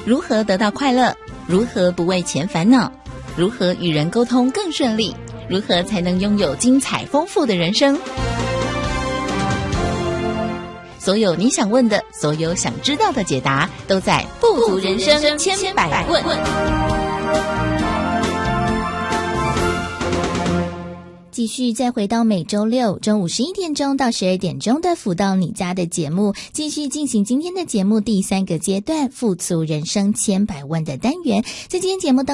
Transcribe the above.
如何得到快乐？如何不为钱烦恼？如何与人沟通更顺利？如何才能拥有精彩丰富的人生？所有你想问的，所有想知道的解答，都在富足人生千百问。 继续再回到每周六中午11点钟到12点钟的辅导你家的节目，继续进行今天的节目第3个阶段富足人生千百问的单元。在今天节目当